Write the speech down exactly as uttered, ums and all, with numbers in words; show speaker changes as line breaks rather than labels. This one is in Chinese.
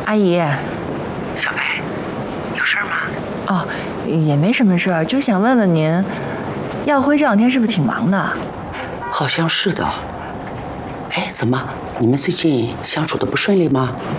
阿姨。
小飞，有事吗？
哦，也没什么事儿，就想问问您，耀辉这两天是不是挺忙的？
好像是的。哎，怎么，你们最近相处的不顺利吗？